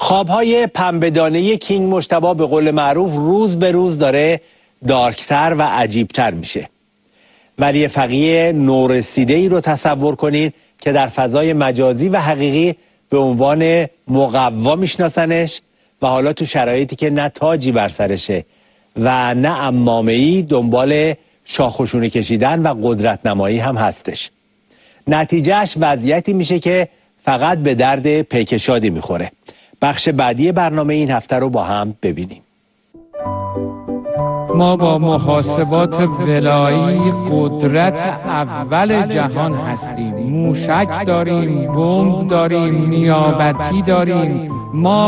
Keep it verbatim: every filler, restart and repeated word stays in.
خوابهای پنبه‌دانه کینگ مجتبی به قول معروف روز به روز داره دارکتر و عجیبتر میشه. ولی فقیه نورسیده ای رو تصور کنین که در فضای مجازی و حقیقی به عنوان مقوا میشناسنش و حالا تو شرایطی که نه تاجی بر سرشه و نه عمامه‌ای دنبال شاخوشونه کشیدن و قدرت نمایی هم هستش. نتیجهش وضعیتی میشه که فقط به درد پیکشادی میخوره. بخش بعدی برنامه این هفته رو با هم ببینیم. ما با محاسبات ولایی قدرت اول جهان هستیم. موشک داریم، بمب داریم، نیابتی داریم. ما